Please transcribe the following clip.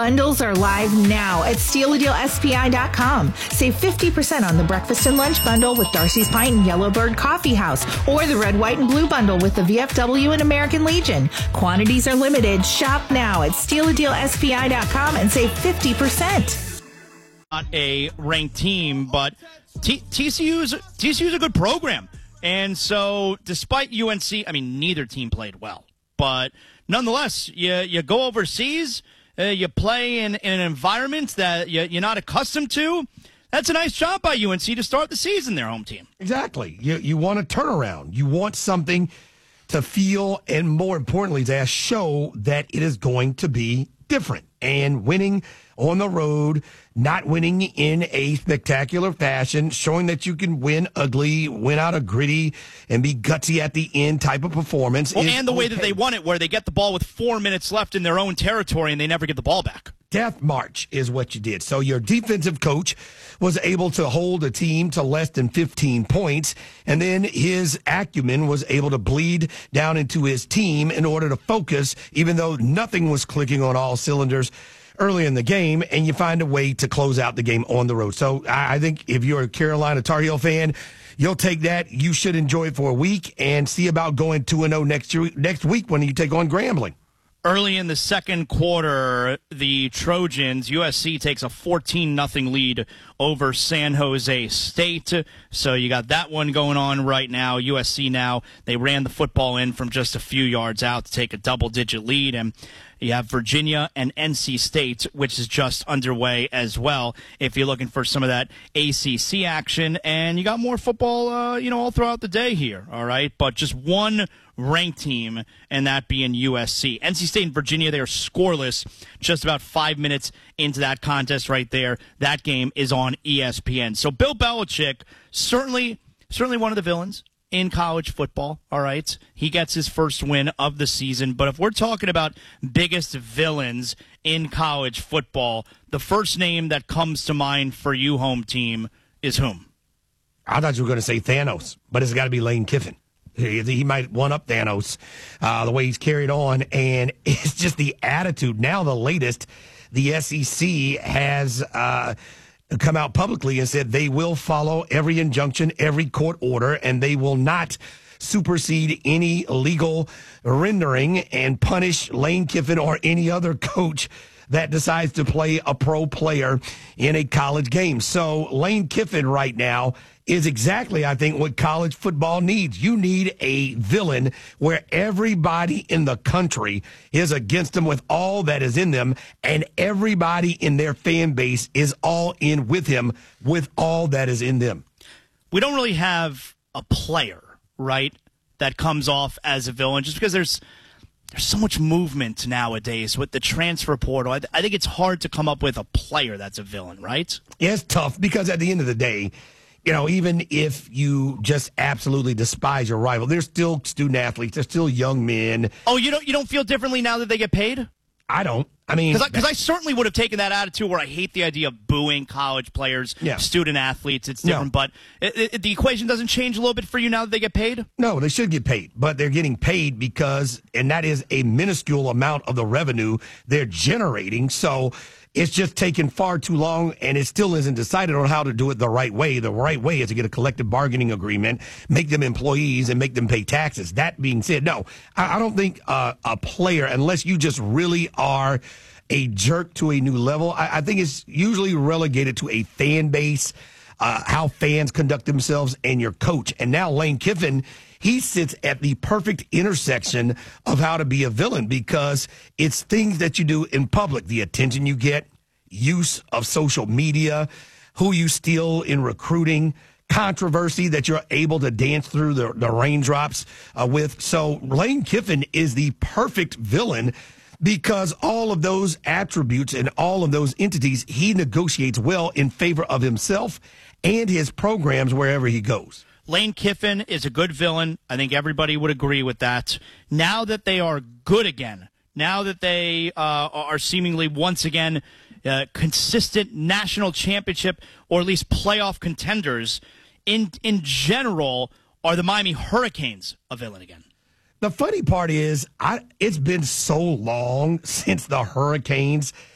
Bundles are live now at StealADealSPI.com. Save 50% on the breakfast and lunch bundle with Darcy's Pint and Yellowbird Coffee House, or the red, white, and blue bundle with the VFW and American Legion. Quantities are limited. Shop now at StealADealSPI.com and save 50%. Not a ranked team, but TCU's a good program. And so despite UNC, I mean, neither team played well. But nonetheless, you go overseas, you play in an environment that you're not accustomed to. That's a nice job by UNC to start the season, their home team. Exactly. You want a turnaround. You want something to feel, and more importantly, to show that it is going to be different. And winning on the road, not winning in a spectacular fashion, showing that you can win ugly, win out of gritty, and be gutsy at the end type of performance. Well, and the way that they won it, where they get the ball with 4 minutes left in their own territory and they never get the ball back. Death march is what you did. So your defensive coach was able to hold a team to less than 15 points, and then his acumen was able to bleed down into his team in order to focus, even though nothing was clicking on all cylinders early in the game, and you find a way to close out the game on the road. So I think if you're a Carolina Tar Heel fan, you'll take that. You should enjoy it for a week and see about going 2-0 next week when you take on Grambling. Early in the second quarter, the Trojans, USC takes a 14-0 lead over San Jose State. So you got that one going on right now. USC now, they ran the football in from just a few yards out to take a double-digit lead. And you have Virginia and NC State, which is just underway as well, if you're looking for some of that ACC action. And you got more football, all throughout the day here, all right? But just one ranked team, and that being USC. NC State and Virginia, they are scoreless just about 5 minutes into that contest right there. That game is on ESPN. So Bill Belichick, certainly one of the villains in college football, all right? He gets his first win of the season. But if we're talking about biggest villains in college football, the first name that comes to mind for you, home team, is whom? I thought you were going to say Thanos, but it's got to be Lane Kiffin. He might one-up Thanos the way he's carried on, and it's just the attitude. Now the latest, the SEC has come out publicly and said they will follow every injunction, every court order, and they will not supersede any legal rendering and punish Lane Kiffin or any other coach that decides to play a pro player in a college game. So Lane Kiffin right now is exactly, I think, what college football needs. You need a villain where everybody in the country is against them with all that is in them, and everybody in their fan base is all in with him with all that is in them. We don't really have a player, right, that comes off as a villain just because there's so much movement nowadays with the transfer portal. I think it's hard to come up with a player that's a villain, right? Yeah, it's tough because at the end of the day, even if you just absolutely despise your rival, they're still student athletes. They're still young men. Oh, you don't feel differently now that they get paid? I don't. I mean, because I certainly would have taken that attitude where I hate the idea of booing college players, student athletes. It's different, but the equation doesn't change a little bit for you now that they get paid? No, they should get paid, but they're getting paid because, and that is a minuscule amount of the revenue they're generating. So it's just taken far too long, and it still isn't decided on how to do it the right way. The right way is to get a collective bargaining agreement, make them employees, and make them pay taxes. That being said, no, I don't think a player, unless you just really are a jerk to a new level, I think it's usually relegated to a fan base, how fans conduct themselves, and your coach. And now Lane Kiffin, he sits at the perfect intersection of how to be a villain because it's things that you do in public, the attention you get, use of social media, who you steal in recruiting, controversy that you're able to dance through the raindrops with. So Lane Kiffin is the perfect villain because all of those attributes and all of those entities, he negotiates well in favor of himself and his programs wherever he goes. Lane Kiffin is a good villain. I think everybody would agree with that. Now that they are good again, now that they are seemingly once again consistent national championship or at least playoff contenders, in general, are the Miami Hurricanes a villain again? The funny part is, it's been so long since the Hurricanes